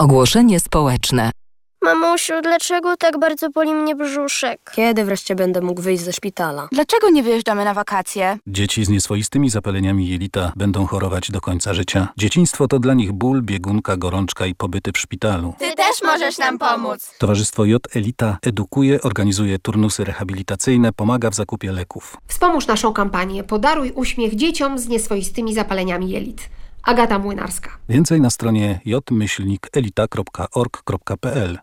Ogłoszenie społeczne. Mamusiu, dlaczego tak bardzo boli mnie brzuszek? Kiedy wreszcie będę mógł wyjść ze szpitala? Dlaczego nie wyjeżdżamy na wakacje? Dzieci z nieswoistymi zapaleniami jelita będą chorować do końca życia. Dzieciństwo to dla nich ból, biegunka, gorączka i pobyty w szpitalu. Ty też możesz nam pomóc. Towarzystwo J Elita edukuje, organizuje turnusy rehabilitacyjne, pomaga w zakupie leków. Wspomóż naszą kampanię Podaruj uśmiech dzieciom z nieswoistymi zapaleniami jelit. Agata Młynarska. Więcej na stronie j-elita.org.pl.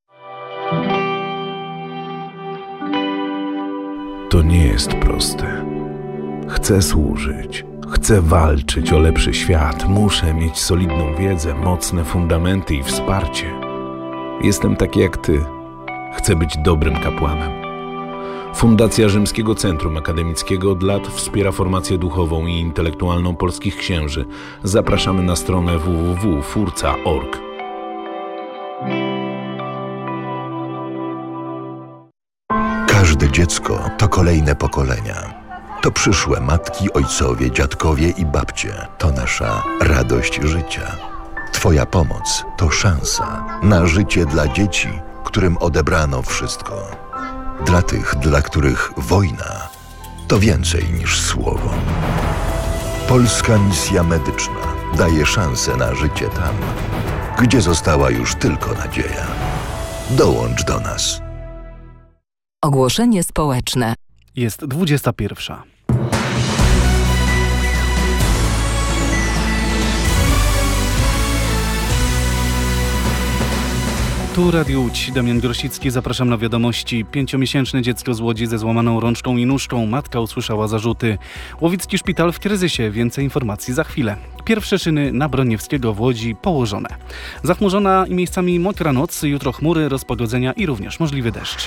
To nie jest proste. Chcę służyć. Chcę walczyć o lepszy świat. Muszę mieć solidną wiedzę, mocne fundamenty i wsparcie. Jestem taki jak ty. Chcę być dobrym kapłanem. Fundacja Rzymskiego Centrum Akademickiego od lat wspiera formację duchową i intelektualną polskich księży. Zapraszamy na stronę www.furca.org. Każde dziecko to kolejne pokolenia. To przyszłe matki, ojcowie, dziadkowie i babcie. To nasza radość życia. Twoja pomoc to szansa na życie dla dzieci, którym odebrano wszystko. Dla tych, dla których wojna to więcej niż słowo. Polska Misja Medyczna daje szansę na życie tam, gdzie została już tylko nadzieja. Dołącz do nas. Ogłoszenie społeczne. Jest 21. Tu Radio Łódź, Damian Grosicki, zapraszam na wiadomości. 5-miesięczne dziecko z Łodzi ze złamaną rączką i nóżką. Matka usłyszała zarzuty. Łowicki szpital w kryzysie. Więcej informacji za chwilę. Pierwsze szyny na Broniewskiego w Łodzi położone. Zachmurzona i miejscami mokra noc, jutro chmury, rozpogodzenia i również możliwy deszcz.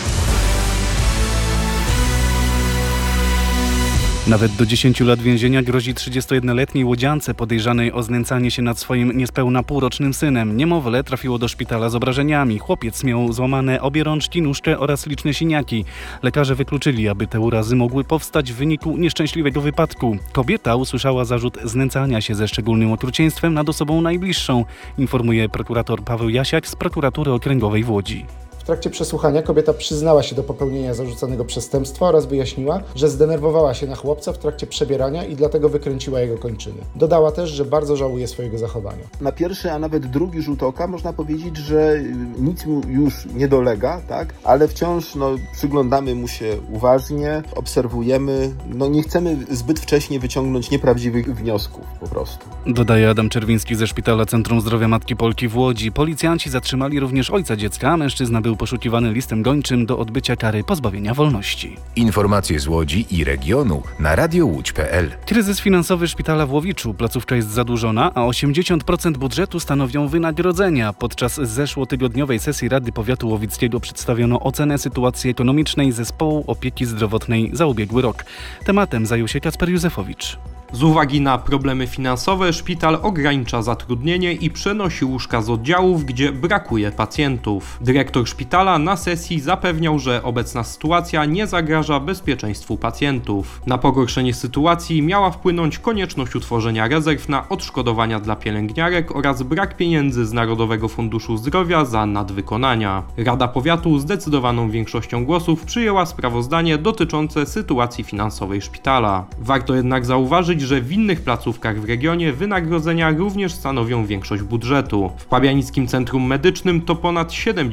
Nawet do 10 lat więzienia grozi 31-letniej łodziance podejrzanej o znęcanie się nad swoim niespełna półrocznym synem. Niemowlę trafiło do szpitala z obrażeniami. Chłopiec miał złamane obie rączki, nóżkę oraz liczne siniaki. Lekarze wykluczyli, aby te urazy mogły powstać w wyniku nieszczęśliwego wypadku. Kobieta usłyszała zarzut znęcania się ze szczególnym okrucieństwem nad osobą najbliższą, informuje prokurator Paweł Jasiak z prokuratury okręgowej w Łodzi. W trakcie przesłuchania kobieta przyznała się do popełnienia zarzucanego przestępstwa oraz wyjaśniła, że zdenerwowała się na chłopca w trakcie przebierania i dlatego wykręciła jego kończyny. Dodała też, że bardzo żałuje swojego zachowania. Na pierwszy, a nawet drugi rzut oka można powiedzieć, że nic mu już nie dolega, tak? Ale wciąż przyglądamy mu się uważnie, obserwujemy. Nie chcemy zbyt wcześnie wyciągnąć nieprawdziwych wniosków po prostu. Dodaje Adam Czerwiński ze Szpitala Centrum Zdrowia Matki Polki w Łodzi. Policjanci zatrzymali również ojca dziecka. Mężczyzna był poszukiwany listem gończym do odbycia kary pozbawienia wolności. Informacje z Łodzi i regionu na radiołódź.pl. Kryzys finansowy szpitala w Łowiczu. Placówka jest zadłużona, a 80% budżetu stanowią wynagrodzenia. Podczas zeszłotygodniowej sesji Rady Powiatu Łowickiego przedstawiono ocenę sytuacji ekonomicznej Zespołu Opieki Zdrowotnej za ubiegły rok. Tematem zajął się Kacper Józefowicz. Z uwagi na problemy finansowe szpital ogranicza zatrudnienie i przenosi łóżka z oddziałów, gdzie brakuje pacjentów. Dyrektor szpitala na sesji zapewniał, że obecna sytuacja nie zagraża bezpieczeństwu pacjentów. Na pogorszenie sytuacji miała wpłynąć konieczność utworzenia rezerw na odszkodowania dla pielęgniarek oraz brak pieniędzy z Narodowego Funduszu Zdrowia za nadwykonania. Rada Powiatu zdecydowaną większością głosów przyjęła sprawozdanie dotyczące sytuacji finansowej szpitala. Warto jednak zauważyć, że w innych placówkach w regionie wynagrodzenia również stanowią większość budżetu. W Pabianickim Centrum Medycznym to ponad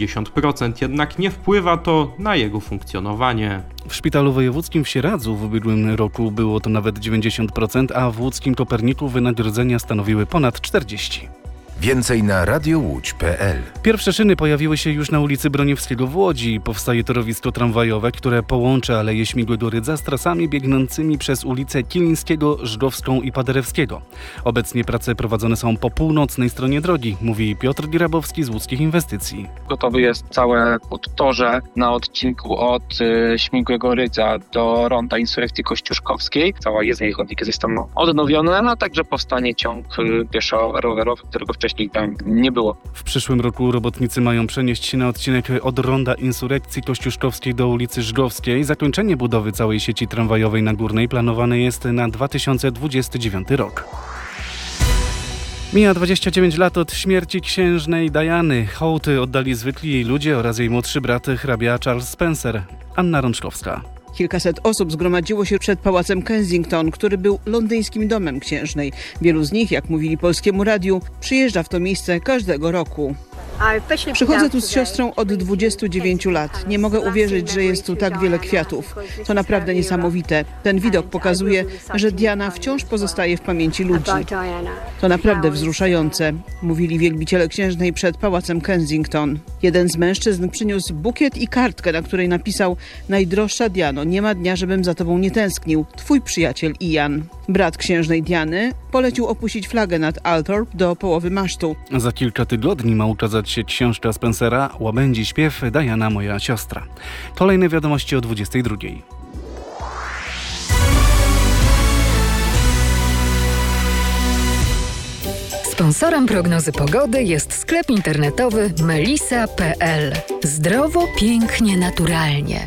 70%, jednak nie wpływa to na jego funkcjonowanie. W Szpitalu Wojewódzkim w Sieradzu w ubiegłym roku było to nawet 90%, a w łódzkim Koperniku wynagrodzenia stanowiły ponad 40%. Więcej na radiołódź.pl. Pierwsze szyny pojawiły się już na ulicy Broniewskiego w Łodzi. Powstaje torowisko tramwajowe, które połączy Aleję Śmigłego Rydza z trasami biegnącymi przez ulice Kilińskiego, Żdżowską i Paderewskiego. Obecnie prace prowadzone są po północnej stronie drogi, mówi Piotr Grabowski z Łódzkich Inwestycji. Gotowy jest całe podtorze na odcinku od Śmigłego Rydza do ronda Insurekcji Kościuszkowskiej. Cała jezdnia i chodnik jest tam odnowiona, a także powstanie ciąg pieszo-rowerowy, którego wcześniej tam nie było. W przyszłym roku robotnicy mają przenieść się na odcinek od ronda Insurekcji Kościuszkowskiej do ulicy Żdżowskiej. Zakończenie budowy całej sieci tramwajowej na Górnej planowane jest na 2029 rok. Mija 29 lat od śmierci księżnej Diany. Hołd oddali zwykli jej ludzie oraz jej młodszy brat hrabia Charles Spencer. Anna Rączkowska. Kilkaset osób zgromadziło się przed pałacem Kensington, który był londyńskim domem księżnej. Wielu z nich, jak mówili Polskiemu Radiu, przyjeżdża w to miejsce każdego roku. Przychodzę tu z siostrą od 29 lat. Nie mogę uwierzyć, że jest tu tak wiele kwiatów. To naprawdę niesamowite. Ten widok pokazuje, że Diana wciąż pozostaje w pamięci ludzi. To naprawdę wzruszające, mówili wielbiciele księżnej przed pałacem Kensington. Jeden z mężczyzn przyniósł bukiet i kartkę, na której napisał: najdroższa Diano, nie ma dnia, żebym za tobą nie tęsknił. Twój przyjaciel Ian. Brat księżnej Diany polecił opuścić flagę nad Althorp do połowy masztu. Za kilka tygodni ma ukazać się książka Spencera Łabędzi śpiew Diana, moja siostra. Kolejne wiadomości o 22. Sponsorem prognozy pogody jest sklep internetowy melisa.pl. Zdrowo, pięknie, naturalnie.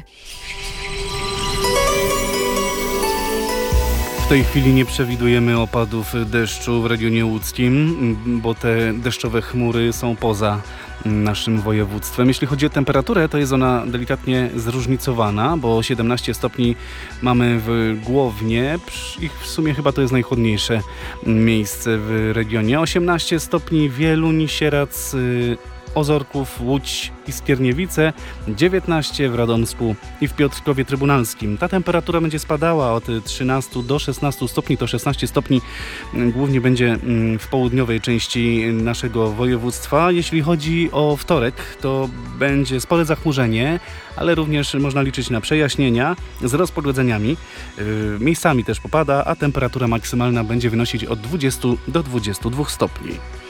W tej chwili nie przewidujemy opadów deszczu w regionie łódzkim, bo te deszczowe chmury są poza naszym województwem. Jeśli chodzi o temperaturę, to jest ona delikatnie zróżnicowana, bo 17 stopni mamy w Głownie i w sumie chyba to jest najchłodniejsze miejsce w regionie. 18 stopni Wieluń, Sierac, Ozorków, Łódź i Skierniewice, 19 w Radomsku i w Piotrkowie Trybunalskim. Ta temperatura będzie spadała od 13 do 16 stopni, to 16 stopni głównie będzie w południowej części naszego województwa. Jeśli chodzi o wtorek, to będzie spore zachmurzenie, ale również można liczyć na przejaśnienia z rozpogodzeniami. Miejscami też popada, a temperatura maksymalna będzie wynosić od 20 do 22 stopni.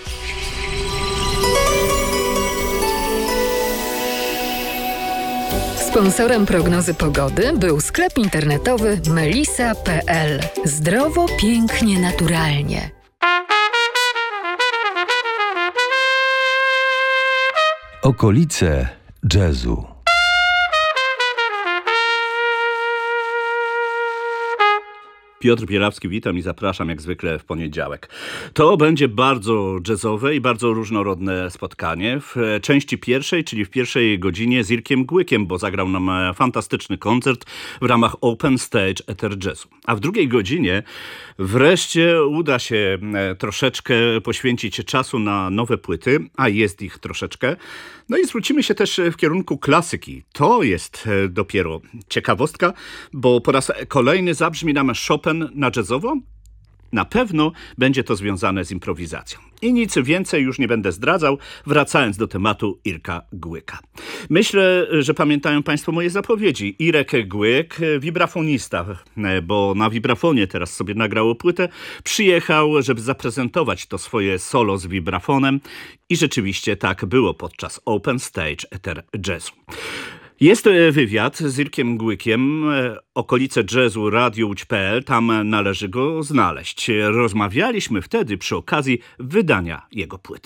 Sponsorem prognozy pogody był sklep internetowy melisa.pl. Zdrowo, pięknie, naturalnie. Okolice jazzu. Piotr Bielawski, witam i zapraszam jak zwykle w poniedziałek. To będzie bardzo jazzowe i bardzo różnorodne spotkanie. W części pierwszej, czyli w pierwszej godzinie z Irkiem Głykiem, bo zagrał nam fantastyczny koncert w ramach Open Stage Ether Jazzu. A w drugiej godzinie wreszcie uda się troszeczkę poświęcić czasu na nowe płyty, a jest ich troszeczkę. No i zwrócimy się też w kierunku klasyki. To jest dopiero ciekawostka, bo po raz kolejny zabrzmi nam Chopin na jazzowo. Na pewno będzie to związane z improwizacją. I nic więcej już nie będę zdradzał, wracając do tematu Irka Głyka. Myślę, że pamiętają Państwo moje zapowiedzi. Irek Głyk, wibrafonista, bo na wibrafonie teraz sobie nagrało płytę, przyjechał, żeby zaprezentować to swoje solo z wibrafonem i rzeczywiście tak było podczas Open Stage Ether Jazzu. Jest wywiad z Irkiem Głykiem, okolice jazzu Radio Łódź.pl, tam należy go znaleźć. Rozmawialiśmy wtedy przy okazji wydania jego płyty.